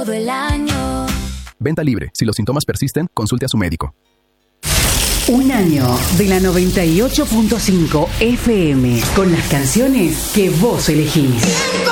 todo el año. Venta libre. Si los síntomas persisten, consulte a su médico. Un año de la 98.5 FM con las canciones que vos elegís.